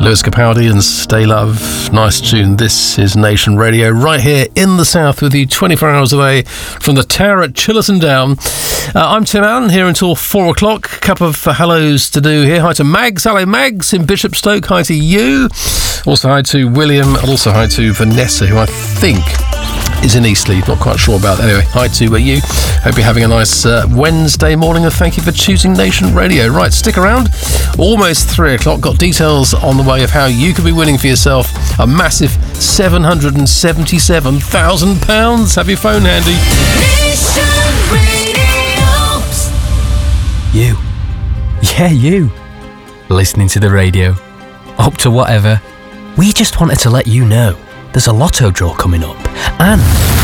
Lewis Capaldi and Stay Love. Nice tune. This is Nation Radio, right here in the South with you 24 hours a day from the tower at Chillerton Down. I'm Tim Allen, here until 4 o'clock. A couple of hellos to do here. Hi to Mags. Hello, Mags in Bishopstoke. Hi to you. Also hi to William, and also hi to Vanessa, who I think is in Eastleigh. Not quite sure about that. Anyway, hi to you. Hope you're having a nice Wednesday morning, and thank you for choosing Nation Radio. Right, stick around. Almost 3 o'clock. Got details on the way of how you could be winning for yourself a massive £777,000. Have your phone handy. You. Yeah, you. Listening to the radio. Up to whatever. We just wanted to let you know there's a lotto draw coming up, and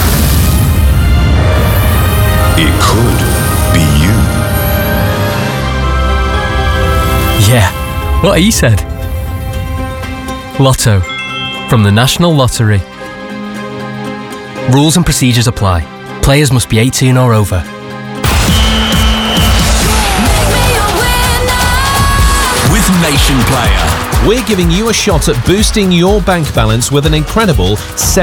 it could be you. Yeah, what he said. Lotto from the National Lottery. Rules and procedures apply. Players must be 18 or over. With Nation Player, we're giving you a shot at boosting your bank balance with an incredible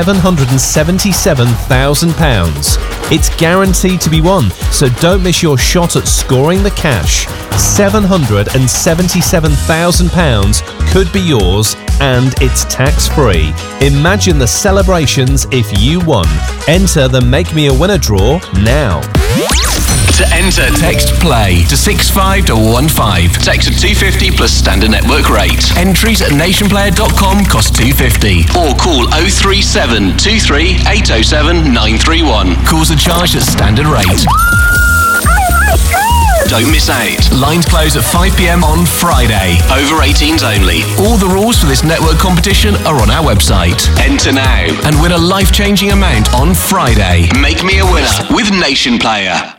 £777,000. It's guaranteed to be won, so don't miss your shot at scoring the cash. £777,000 could be yours, and it's tax-free. Imagine the celebrations if you won. Enter the Make Me a Winner draw now. To enter, text PLAY to 65215. Text at 250 plus standard network rate. Entries at nationplayer.com cost £2.50. Or call 037 23 807 931. Calls are charged at standard rate. Don't miss out. Lines close at 5 p.m. on Friday. Over 18s only. All the rules for this network competition are on our website. Enter now and win a life-changing amount on Friday. Make me a winner with Nation Player.